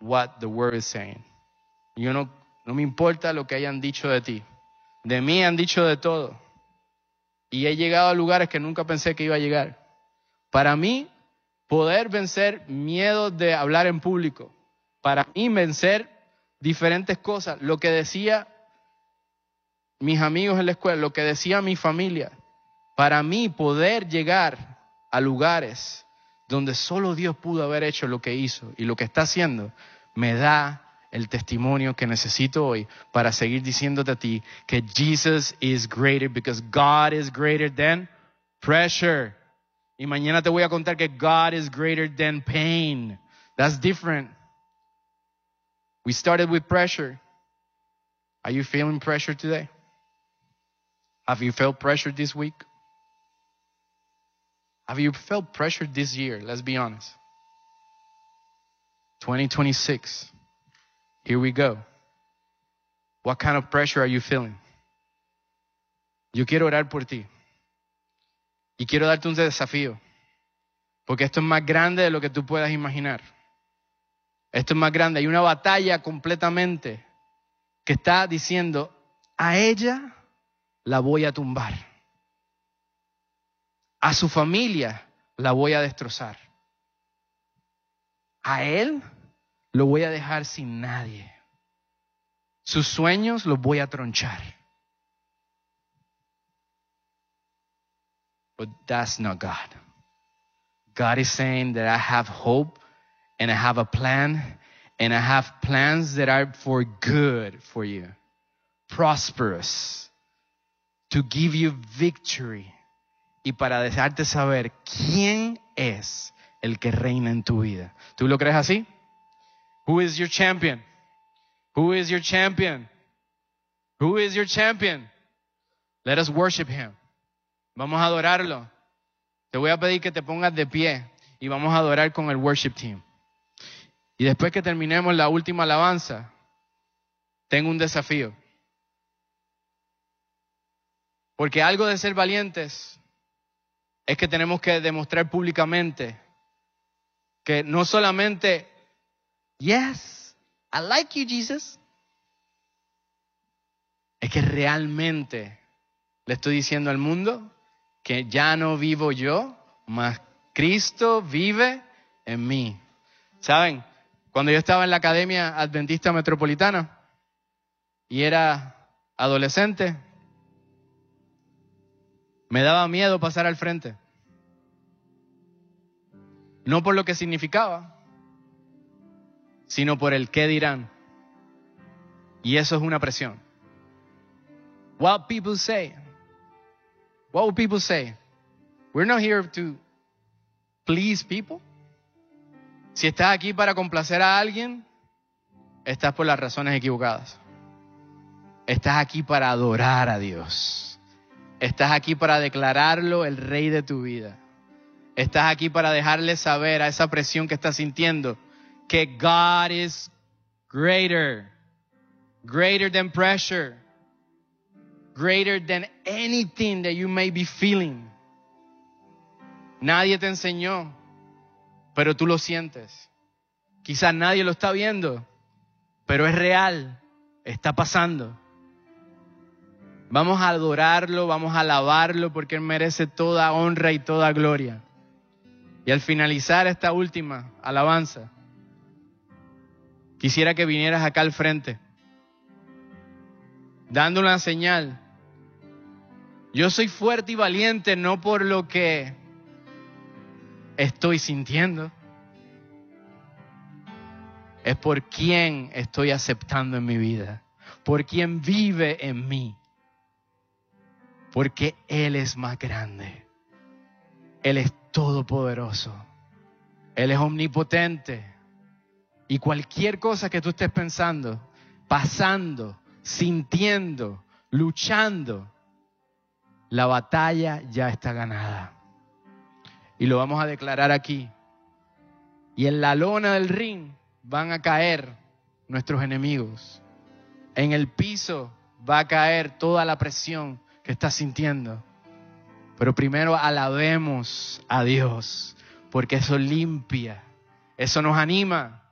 what the word is saying. Yo no me importa lo que hayan dicho de ti. De mí han dicho de todo. Y he llegado a lugares que nunca pensé que iba a llegar. Para mí, poder vencer miedo de hablar en público. Para mí, vencer diferentes cosas. Lo que decía mis amigos en la escuela, lo que decía mi familia. Para mí, poder llegar a lugares donde solo Dios pudo haber hecho lo que hizo y lo que está haciendo, me da el testimonio que necesito hoy para seguir diciéndote a ti que Jesus is greater because God is greater than pressure. Y mañana te voy a contar que God is greater than pain. That's different. We started with pressure. Are you feeling pressure today? Have you felt pressure this week? Have you felt pressure this year? Let's be honest. 2026. Here we go. What kind of pressure are you feeling? Yo quiero orar por ti. Y quiero darte un desafío. Porque esto es más grande de lo que tú puedas imaginar. Esto es más grande. Hay una batalla completamente que está diciendo, a ella la voy a tumbar. A su familia la voy a destrozar. A él lo voy a dejar sin nadie. Sus sueños los voy a tronchar. But that's not God. God is saying that I have hope and I have a plan and I have plans that are for good for you. Prosperous. To give you victory. Y para dejarte saber quién es el que reina en tu vida. ¿Tú lo crees así? Who is your champion? Who is your champion? Who is your champion? Let us worship him. Vamos a adorarlo. Te voy a pedir que te pongas de pie y vamos a adorar con el worship team. Y después que terminemos la última alabanza, tengo un desafío. Porque algo de ser valientes es que tenemos que demostrar públicamente que no solamente, yes, I like you, Jesus. Es que realmente le estoy diciendo al mundo que ya no vivo yo, mas Cristo vive en mí. ¿Saben? Cuando yo estaba en la Academia Adventista Metropolitana y era adolescente, me daba miedo pasar al frente. No por lo que significaba, sino por el qué dirán. Y eso es una presión. What people say. What will people say? We're not here to please people. Si estás aquí para complacer a alguien, estás por las razones equivocadas. Estás aquí para adorar a Dios. Estás aquí para declararlo el rey de tu vida. Estás aquí para dejarle saber a esa presión que estás sintiendo que God is greater. Greater than pressure. Greater than anything that you may be feeling. Nadie te enseñó, pero tú lo sientes. Quizás nadie lo está viendo, pero es real. Está pasando. Vamos a adorarlo, vamos a alabarlo porque Él merece toda honra y toda gloria. Y al finalizar esta última alabanza, quisiera que vinieras acá al frente, dando una señal. Yo soy fuerte y valiente no por lo que estoy sintiendo, es por quién estoy aceptando en mi vida, por quién vive en mí. Porque Él es más grande. Él es todopoderoso. Él es omnipotente. Y cualquier cosa que tú estés pensando, pasando, sintiendo, luchando, la batalla ya está ganada. Y lo vamos a declarar aquí. Y en la lona del ring van a caer nuestros enemigos. En el piso va a caer toda la presión que estás sintiendo. Pero primero alabemos a Dios, porque eso limpia, eso nos anima,